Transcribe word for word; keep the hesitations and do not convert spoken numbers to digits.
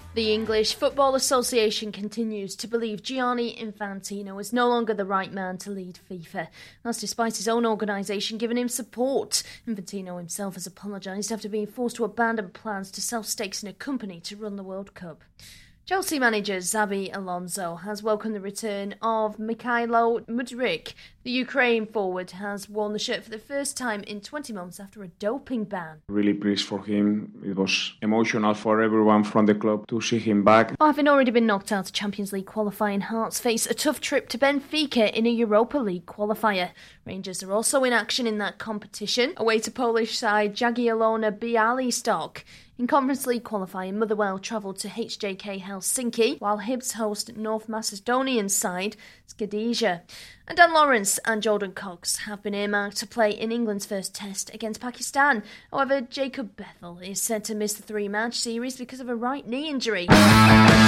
The English Football Association continues to believe Gianni Infantino is no longer the right man to lead FIFA. That's despite his own organisation giving him support. Infantino himself has apologised after being forced to abandon plans to sell stakes in a company to run the World Cup. Chelsea manager Xabi Alonso has welcomed the return of Mikhailo Mudryk. The Ukraine forward has worn the shirt for the first time in twenty months after a doping ban. Really pleased for him. It was emotional for everyone from the club to see him back. Having already been knocked out of Champions League qualifying, Hearts face a tough trip to Benfica in a Europa League qualifier. Rangers are also in action in that competition, away to Polish side Jagiellona Białystok. In Conference League qualifying, Motherwell travelled to H J K Helsinki, while Hibs host North Macedonian side Skadija. And Dan Lawrence and Jordan Cox have been earmarked to play in England's first test against Pakistan. However, Jacob Bethel is said to miss the three-match series because of a right knee injury.